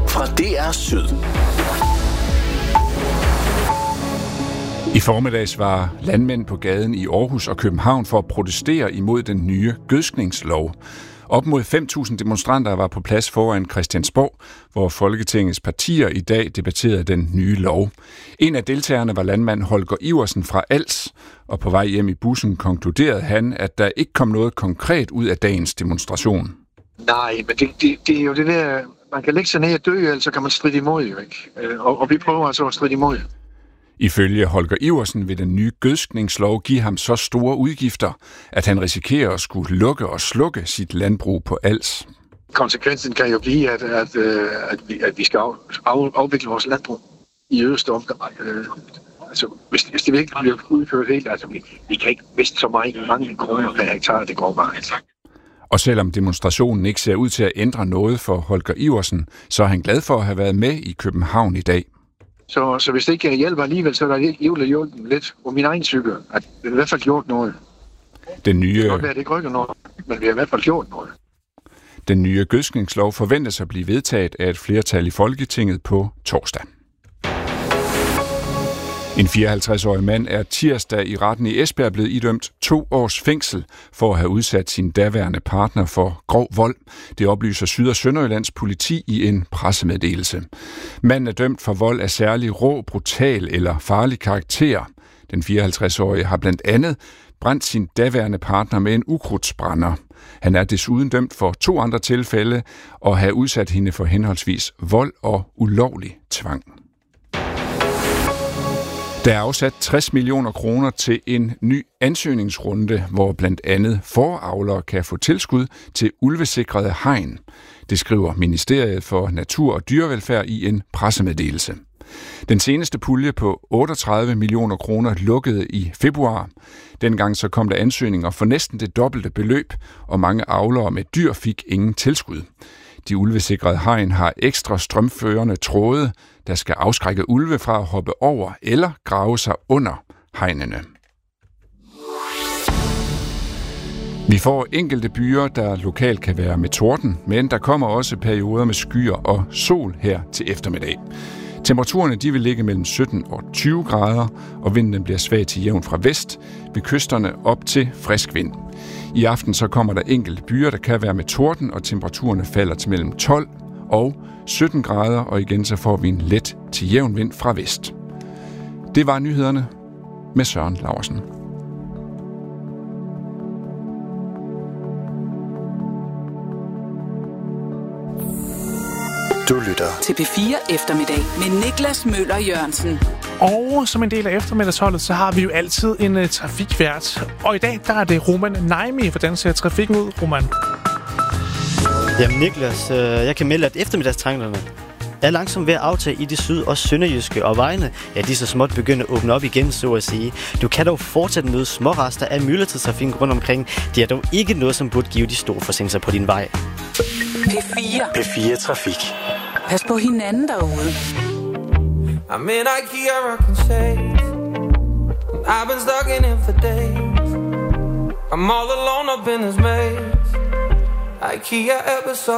fra DR Syd. I formiddags var landmænd på gaden i Aarhus og København for at protestere imod den nye gødskningslov. Op mod 5.000 demonstranter var på plads foran Christiansborg, hvor Folketingets partier i dag debatterede den nye lov. En af deltagerne var landmand Holger Iversen fra Als, og på vej hjem i bussen konkluderede han, at der ikke kom noget konkret ud af dagens demonstration. Nej, men det er jo det der, man kan lægge sig ned og dø, eller så kan man stride imod, jo ikke? Og vi prøver altså at stride imod. Ifølge Holger Iversen vil den nye gødskningslov give ham så store udgifter, at han risikerer at skulle lukke og slukke sit landbrug på Als. Konsekvensen kan jo blive, at vi skal afvikle vores landbrug i øverste omgang. Altså, hvis det virkelig bliver udført helt, altså vi kan ikke miste så mange kroner per hektar, det går bare. Og selvom demonstrationen ikke ser ud til at ændre noget for Holger Iversen, så er han glad for at have været med i København i dag. Så hvis det ikke hjælper alligevel, så er der hjulpet lidt på min egen cykel, at det i hvert fald gjort noget. Det kan godt være, at det ikke rykker noget, men vi har i hvert fald gjort noget. Den nye gødskningslov forventes at blive vedtaget af et flertal i Folketinget på torsdag. En 54-årig mand er tirsdag i retten i Esbjerg blevet idømt 2 års fængsel for at have udsat sin daværende partner for grov vold. Det oplyser Syd- og Sønderjyllands politi i en pressemeddelelse. Manden er dømt for vold af særlig rå, brutal eller farlig karakter. Den 54-årige har blandt andet brændt sin daværende partner med en ukrudtsbrænder. Han er desuden dømt for 2 andre tilfælde og have udsat hende for henholdsvis vold og ulovlig tvang. Der er afsat 60 millioner kroner til en ny ansøgningsrunde, hvor blandt andet fåreavlere kan få tilskud til ulvesikrede hegn. Det skriver Ministeriet for Natur og Dyrevelfærd i en pressemeddelelse. Den seneste pulje på 38 millioner kroner lukkede i februar. Dengang så kom der ansøgninger for næsten det dobbelte beløb, og mange avlere med dyr fik ingen tilskud. De ulvesikrede hegn har ekstra strømførende tråde, der skal afskrække ulve fra at hoppe over eller grave sig under hegnene. Vi får enkelte byer, der lokalt kan være med torden, men der kommer også perioder med skyer og sol her til eftermiddag. Temperaturerne de vil ligge mellem 17 og 20 grader, og vinden bliver svag til jævn fra vest, ved kysterne op til frisk vind. I aften så kommer der enkelte byer, der kan være med torden, og temperaturerne falder til mellem 12 og 17 grader, og igen så får vi en let til jævn vind fra vest. Det var nyhederne med Søren Laursen. Du lytter til P4 Eftermiddag med Niklas Møller Jørgensen. Og som en del af eftermiddagsholdet, så har vi jo altid en trafikvært. Og i dag, der er det Roman Naimi. Hvordan ser trafikken ud, Roman? Jamen Niklas, jeg kan melde, at eftermiddagstrængerne er langsomt ved at aftage i det syd- og sønderjyske, og vejene, ja, de så småt begynder at åbne op igen, så at sige. Du kan dog fortsat møde smårester af myldretidstrafikken rundt omkring. Det er dog ikke noget, som burde give de store forsinkelser på din vej. P4 Trafik. Pas på hinanden derude. I'm in IKEA rocking shades. I've been stuck in it for days. I'm all alone up in this maze. IKEA episode